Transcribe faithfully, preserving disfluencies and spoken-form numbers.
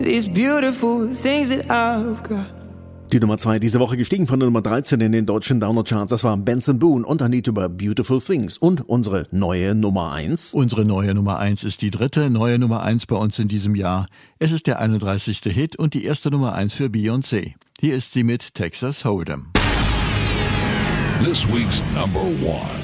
These beautiful things that I've got. Die Nummer zwei diese Woche gestiegen von der Nummer dreizehn in den deutschen Downer-Charts. Das war Benson Boone und I Need to Buy Beautiful Things. Und unsere neue Nummer eins. Unsere neue Nummer eins ist die dritte neue Nummer eins bei uns in diesem Jahr. Es ist der einunddreißigste Hit und die erste Nummer eins für Beyoncé. Hier ist sie mit Texas Hold'em. This week's number one.